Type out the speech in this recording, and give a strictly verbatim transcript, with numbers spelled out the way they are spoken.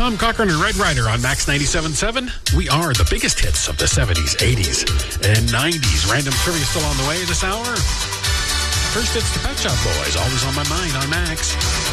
Tom Cochran and Red Rider on Max ninety-seven point seven. We are the biggest hits of the seventies, eighties, and nineties. Random trivia still on the way this hour. First, it's the Pet Shop Boys, always on my mind on Max.